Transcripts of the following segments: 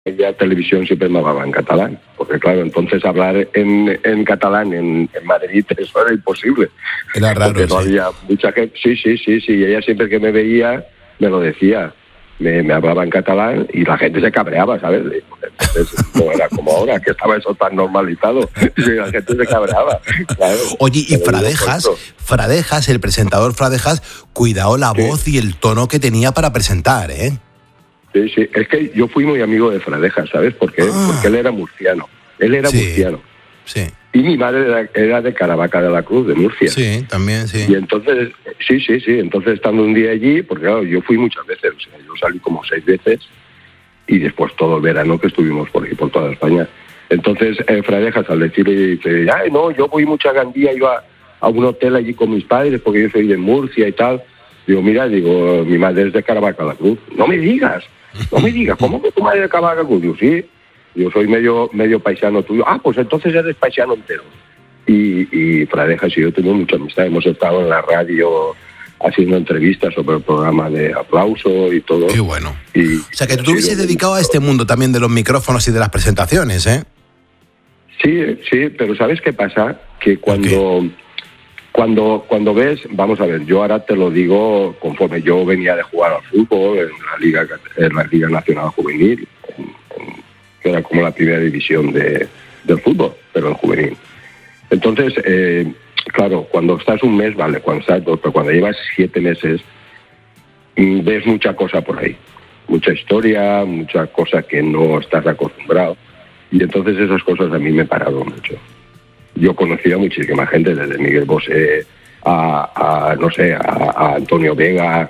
la televisión siempre me hablaba en catalán, porque claro, entonces hablar en catalán en Madrid, eso era imposible. Era raro, porque no había mucha gente. Sí, y ella siempre que me veía me lo decía, me hablaba en catalán y la gente se cabreaba, ¿sabes? Entonces no era como ahora, que estaba eso tan normalizado, y la gente se cabreaba, claro. Oye, y Fradejas, el presentador Fradejas, cuidado la voz y el tono que tenía para presentar, ¿eh? Sí, es que yo fui muy amigo de Fradejas, ¿sabes? Porque él era murciano. Murciano. Sí. Y mi madre era de Caravaca de la Cruz, de Murcia. Sí, también, sí. Y entonces, sí. Entonces, estando un día allí, porque claro, yo fui muchas veces, o sea, yo salí como 6 veces, y después todo el verano que estuvimos por aquí, por toda España. Entonces, Fradejas, al decirle, dice, ay, no, yo voy mucha Gandía, iba a un hotel allí con mis padres, porque yo soy de Murcia y tal. Digo, mira, mi madre es de Caravaca de la Cruz. No me digas, ¿cómo que tu madre es de Caravaca de la Cruz? Digo, sí, yo soy medio paisano tuyo. Ah, pues entonces eres paisano entero. Y Fradejas y yo tenemos mucha amistad. Hemos estado en la radio haciendo entrevistas sobre el programa de Aplauso y todo. Qué bueno. O sea, que tú te hubieses dedicado a este mundo también de los micrófonos y de las presentaciones, ¿eh? Sí, pero ¿sabes qué pasa? Que cuando ves, vamos a ver, yo ahora te lo digo conforme yo venía de jugar al fútbol en la Liga Nacional Juvenil, que era como la primera división del fútbol, pero en juvenil. Entonces, claro, cuando estás un mes, vale, cuando estás 2, pero cuando llevas 7 meses, ves mucha cosa por ahí, mucha historia, mucha cosa que no estás acostumbrado, y entonces esas cosas a mí me pararon mucho. Yo conocía a muchísima gente, desde Miguel Bosé a Antonio Vega,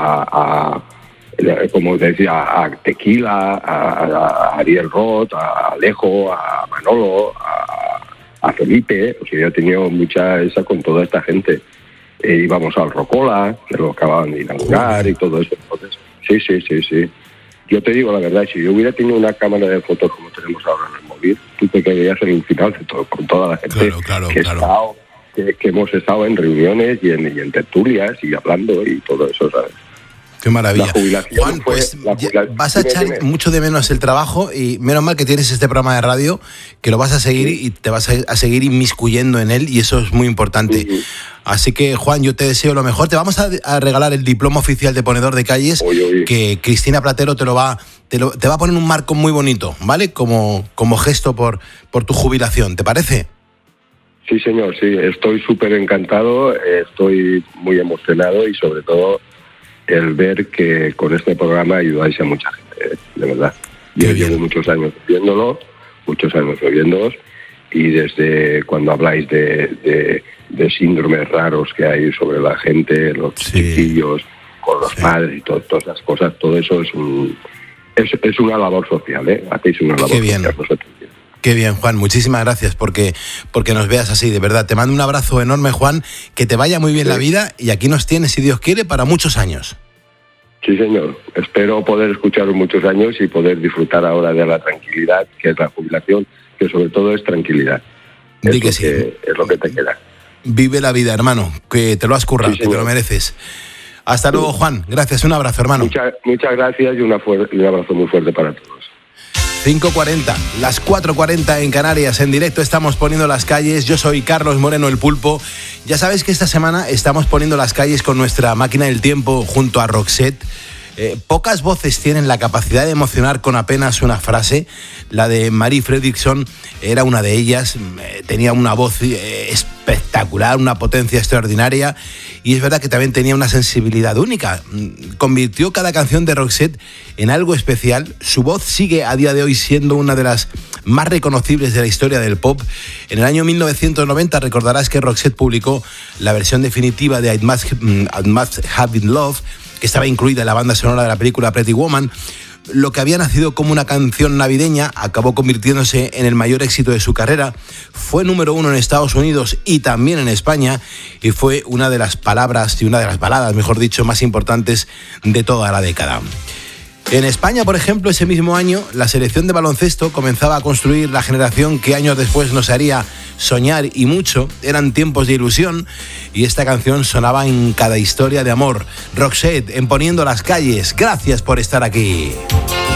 como decía, a Tequila, a Ariel Roth, a Alejo, a Manolo, a Felipe. O sea, yo he tenido mucha esa con toda esta gente. Íbamos al Rocola, que lo acababan de inaugurar y todo eso. Entonces, sí. Yo te digo la verdad, si yo hubiera tenido una cámara de fotos como tenemos ahora en el móvil, tú te quedarías en un final de todo, con toda la gente que hemos estado en reuniones y en tertulias y hablando y todo eso, ¿sabes? Qué maravilla. La jubilación Juan, pues vas a echar mucho de menos el trabajo y menos mal que tienes este programa de radio, que lo vas a seguir y te vas a seguir inmiscuyendo en él y eso es muy importante. Uh-huh. Así que, Juan, yo te deseo lo mejor. Te vamos a regalar el diploma oficial de ponedor de calles, que Cristina Platero te va a poner un marco muy bonito, ¿vale? Como gesto por tu jubilación, ¿te parece? Sí, señor, sí. Estoy súper encantado, estoy muy emocionado y sobre todo el ver que con este programa ayudáis a mucha gente, de verdad. Yo llevo muchos años oyéndolos y desde cuando habláis de síndromes raros que hay sobre la gente, los chiquillos, con los padres y todas las cosas, todo eso es una labor social, ¿eh? Hacéis una labor social. Qué bien, Juan, muchísimas gracias porque nos veas así, de verdad. Te mando un abrazo enorme, Juan, que te vaya muy bien la vida y aquí nos tienes, si Dios quiere, para muchos años. Sí, señor. Espero poder escucharos muchos años y poder disfrutar ahora de la tranquilidad, que es la jubilación, que sobre todo es tranquilidad. Es lo que te queda. Vive la vida, hermano, que te lo has currado, que te lo mereces. Hasta luego, Juan. Gracias, un abrazo, hermano. Muchas gracias y un abrazo muy fuerte para todos. 5:40, las 4:40 en Canarias, en directo estamos poniendo las calles. Yo soy Carlos Moreno, el Pulpo. Ya sabéis que esta semana estamos poniendo las calles con nuestra máquina del tiempo junto a Roxette. Pocas voces tienen la capacidad de emocionar con apenas una frase. La de Marie Fredriksson era una de ellas. Tenía una voz espectacular, una potencia extraordinaria y es verdad que también tenía una sensibilidad única. Convirtió cada canción de Roxette en algo especial. Su voz sigue a día de hoy siendo una de las más reconocibles de la historia del pop. En el año 1990 recordarás que Roxette publicó la versión definitiva de I Must Have Been Love, que estaba incluida en la banda sonora de la película Pretty Woman. Lo que había nacido como una canción navideña acabó convirtiéndose en el mayor éxito de su carrera. Fue número 1 en Estados Unidos y también en España y fue una de las baladas, mejor dicho, más importantes de toda la década. En España, por ejemplo, ese mismo año, la selección de baloncesto comenzaba a construir la generación que años después nos haría soñar y mucho. Eran tiempos de ilusión y esta canción sonaba en cada historia de amor. Roxette, en Poniendo las calles. Gracias por estar aquí.